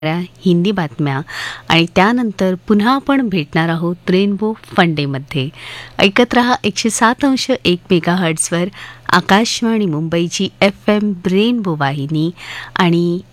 हिंदी बातम्या आणि त्यानंतर पुन्हा आपण भेटणार आहोत रेनबो फंडेमध्ये. ऐकत रहा 107.1 मेगाहर्ट्झवर आकाशवाणी मुंबईची FM रेनबो वाहिनी आणि